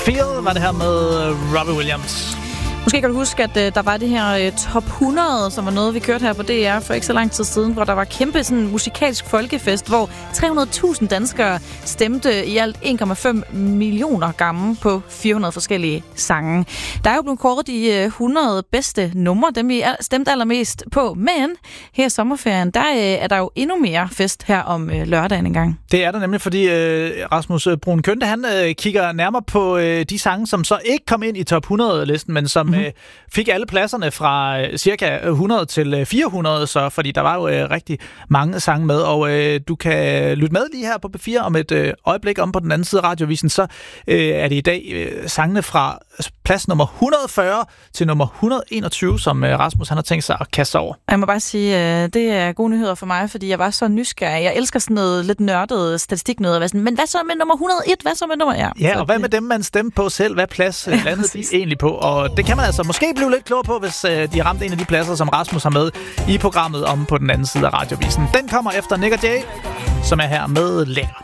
Feel var det her med Robbie Williams. Måske kan du huske, at der var det her Top 100, som var noget, vi kørte her på DR for ikke så lang tid siden, hvor der var kæmpe sådan musikalsk folkefest, hvor 300.000 danskere stemte i alt 1,5 millioner gange på 400 forskellige sange. Der er jo blevet kåret de 100 bedste numre, dem vi stemte allermest på, men her i sommerferien, der er der jo endnu mere fest her om lørdagen engang. Det er der nemlig, fordi Rasmus Brun Kønte, han kigger nærmere på de sange, som så ikke kom ind i Top 100-listen, men som fik alle pladserne fra cirka 100 til 400, så, fordi der var jo rigtig mange sange med, og du kan lytte med lige her på P4 om et øjeblik om på den anden side af radiovisen, så er det i dag sangene fra plads nummer 140 til nummer 121, som Rasmus han har tænkt sig at kaste over. Jeg må bare sige, det er gode nyheder for mig, fordi jeg var så nysgerrig. Jeg elsker sådan noget lidt nørdet statistiknød. Men hvad så med nummer 101? Hvad så med nummer... Ja, og hvad med dem, man stemte på selv? Hvad plads landede de egentlig på? Og det kan man altså måske blive lidt klogere på, hvis de har ramt en af de pladser, som Rasmus har med i programmet om på den anden side af radiovisen. Den kommer efter Nick og Jay, som er her med Lækker.